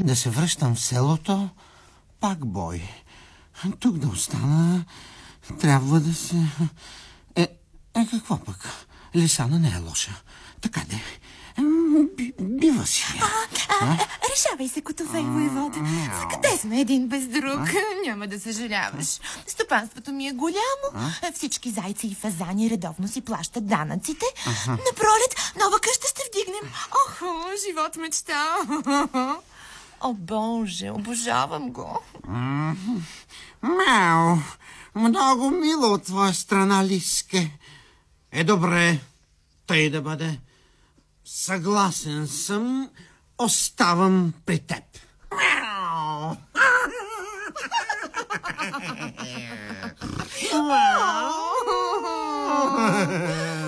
Да се връщам в селото, пак бой. Тук да остана, трябва да се... Какво пък? Лисана не е лоша. Така де. Бива си. Решавай се, Котовей войвода. За къде сме един без друг? Няма да съжаляваш. Стопанството ми е голямо. Всички зайци и фазани редовно си плащат данъците. На пролет нова къща ще вдигнем. Ох, живот мечта. О, Боже, обожавам го. Мяу, много мило от твоя страна, Лиске. Добре, тъй да бъде. Съгласен съм, оставам при теб. Мяу. Мяу.